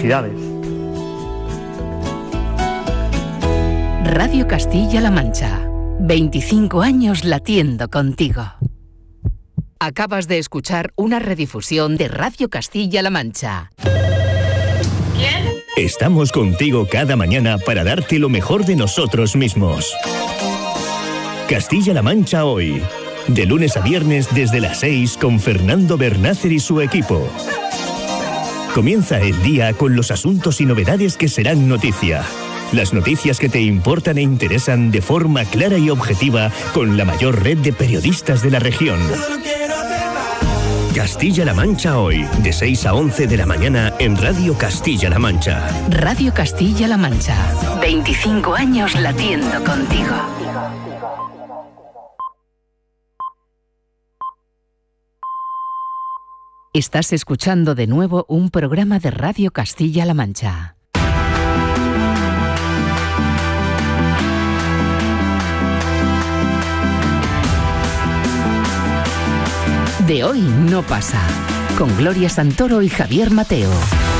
Felicidades. Radio Castilla-La Mancha. 25 años latiendo contigo. Acabas de escuchar una redifusión de Radio Castilla-La Mancha. ¿Quién? Estamos contigo cada mañana para darte lo mejor de nosotros mismos. Castilla-La Mancha hoy. De lunes a viernes desde las 6 con Fernando Bernácer y su equipo. Comienza el día con los asuntos y novedades que serán noticia. Las noticias que te importan e interesan de forma clara y objetiva con la mayor red de periodistas de la región. Castilla-La Mancha hoy, de 6 a 11 de la mañana en Radio Castilla-La Mancha. Radio Castilla-La Mancha. 25 años latiendo contigo. Estás escuchando de nuevo un programa de Radio Castilla-La Mancha. De hoy no pasa, con Gloria Santoro y Javier Mateo.